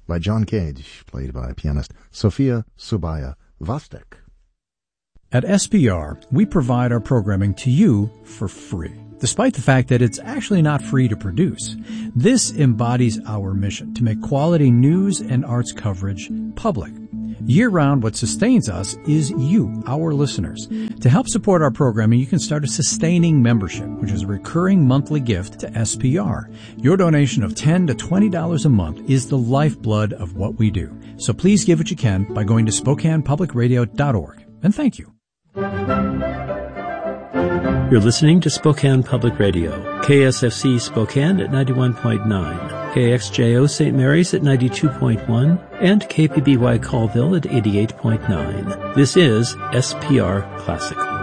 by John Cage, played by pianist Sofia Subaya Vostek. At SPR, we provide our programming to you for free, despite the fact that it's actually not free to produce. This embodies our mission to make quality news and arts coverage public. Year-round, what sustains us is you, our listeners. To help support our programming, you can start a sustaining membership, which is a recurring monthly gift to SPR. Your donation of $10 to $20 a month is the lifeblood of what we do. So please give what you can by going to SpokanePublicRadio.org. And thank you. You're listening to Spokane Public Radio, KSFC Spokane at 91.9, KXJO St. Mary's at 92.1, and KPBY Colville at 88.9. This is SPR Classical.